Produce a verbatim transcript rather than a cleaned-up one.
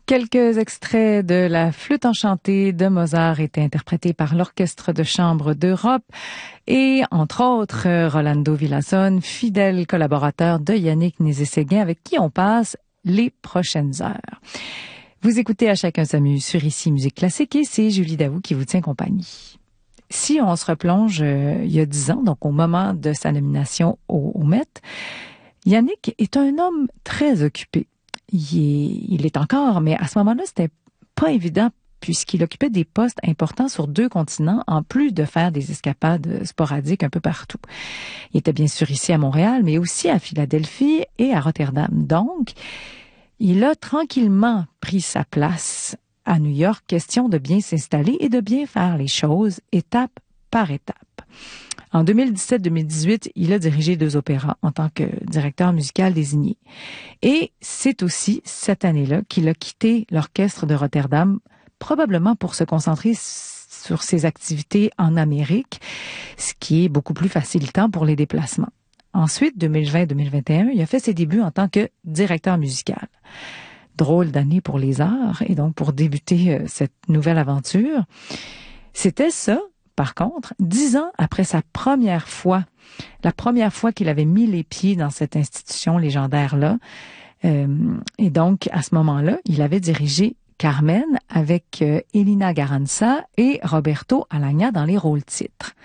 Quelques extraits de la Flûte enchantée de Mozart étaient interprétés par l'Orchestre de chambre d'Europe et, entre autres, Rolando Villazón, fidèle collaborateur de Yannick Nézet-Séguin, avec qui on passe les prochaines heures. Vous écoutez À chacun s'amuse sur Ici Musique Classique et c'est Julie Daoust qui vous tient compagnie. Si on se replonge euh, il y a dix ans, donc au moment de sa nomination au, au Met, Yannick est un homme très occupé. Il est, il est encore, mais à ce moment-là, c'était pas évident puisqu'il occupait des postes importants sur deux continents, en plus de faire des escapades sporadiques un peu partout. Il était bien sûr ici à Montréal, mais aussi à Philadelphie et à Rotterdam. Donc, il a tranquillement pris sa place à New York, question de bien s'installer et de bien faire les choses, étape par étape. En deux mille dix-sept deux mille dix-huit, il a dirigé deux opéras en tant que directeur musical désigné. Et c'est aussi cette année-là qu'il a quitté l'orchestre de Rotterdam, probablement pour se concentrer sur ses activités en Amérique, ce qui est beaucoup plus facilitant pour les déplacements. Ensuite, deux mille vingt deux mille vingt et un, il a fait ses débuts en tant que directeur musical. Drôle d'année pour les arts, et donc pour débuter cette nouvelle aventure. C'était ça, par contre, dix ans après sa première fois, la première fois qu'il avait mis les pieds dans cette institution légendaire-là. Euh, et donc, à ce moment-là, il avait dirigé Carmen avec euh, Elina Garanza et Roberto Alagna dans les rôles titres.